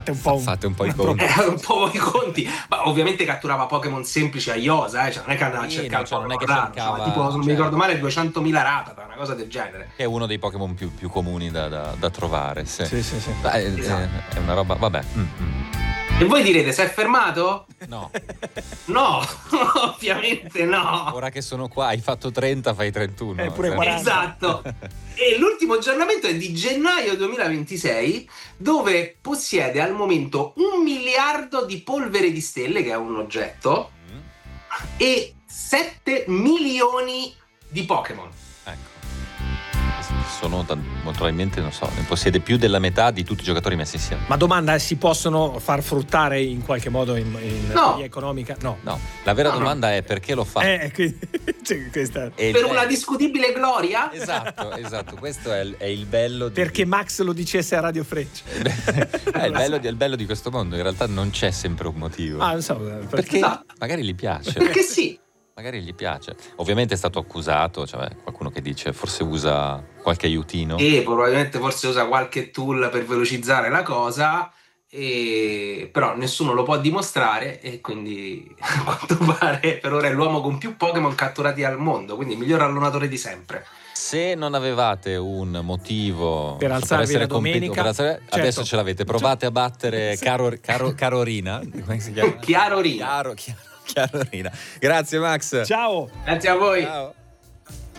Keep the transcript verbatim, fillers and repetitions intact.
un po', fate un po' i conti. Eh, un po' i conti, ma ovviamente catturava Pokémon semplici a Iosa, eh? Cioè, non è che andava a Sì, cercare no, cioè, il non è che Pokémon raro, cercava, cioè, tipo, se non mi cioè- ricordo male, duecentomila Rattata, una cosa del genere. Che è uno dei Pokémon più, più comuni da, da, da trovare. Sì, Sì, sì, sì. Beh, Esatto. è, è una roba. Vabbè. Mm, mm. E voi direte, si è fermato? No, No, ovviamente no. ora che sono qua, hai fatto trenta, fai trentuno. Eh, pure Cioè- quaranta. Esatto. E l'ultimo aggiornamento è di gennaio duemilaventisei, dove possiede al momento un miliardo di polvere di stelle, che è un oggetto, Mm, e sette milioni di Pokémon. ecco. Sono tan- molto probabilmente, non so, ne possiede più della metà di tutti i giocatori messi insieme. Ma domanda, si possono far fruttare in qualche modo in, in No. via economica? No. No, la vera No, no. domanda è perché lo fa. Eh, quindi, cioè, questa- E il Per be- una discutibile gloria? Esatto, esatto, questo è il, è il bello di... Perché Max lo dicesse a Radio Freccia. è il bello, di, è il bello di questo mondo, in realtà non c'è sempre un motivo. Ah, non so. perché Esatto. magari gli piace. Perché sì. Magari gli piace. Ovviamente è stato accusato, cioè qualcuno che dice forse usa qualche aiutino. E probabilmente forse usa qualche tool per velocizzare la cosa, e... però nessuno lo può dimostrare e quindi a quanto pare per ora è l'uomo con più Pokémon catturati al mondo, quindi il miglior allonatore di sempre. Se non avevate un motivo Per alzarvi essere la domenica, competi- per alzare- certo. adesso ce l'avete. Provate a battere Sì. Caro, Caro, Carorina. Come si chiama? Chiarorina. Chiaro, Chiaro, Chiarorina. Grazie Max. Ciao. Grazie a voi. Ciao.